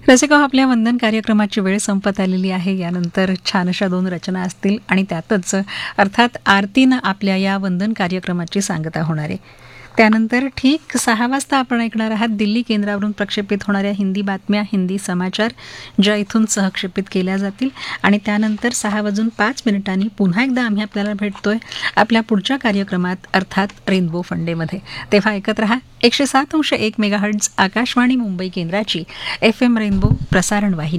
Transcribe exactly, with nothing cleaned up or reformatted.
रसिका, आपल्या वंदन कार्यक्रमाची वेळ संपत आलेली आहे. यानंतर छान अशा दोन रचना असतील आणि त्यातच अर्थात आरतीनं आपल्या या वंदन कार्यक्रमाची सांगता होणार आहे. त्यानंतर ठीक सहा वाजता आपण ऐकणार आहात दिल्ली केंद्रावरून प्रक्षेपित होणाऱ्या हिंदी बातम्या, हिंदी समाचार, ज्या इथून सहक्षेपित केल्या जातील. आणि त्यानंतर सहा वाजून पाच मिनिटांनी पुन्हा एकदा आम्ही आपल्याला भेटतोय आपल्या पुढच्या कार्यक्रमात, अर्थात रेनबो फंडेमध्ये. तेव्हा ऐकत रहा एकशे सात अंश एक मेगाहर्ट्झ आकाशवाणी मुंबई केंद्राची एफ एम रेनबो प्रसारण वाहिनी.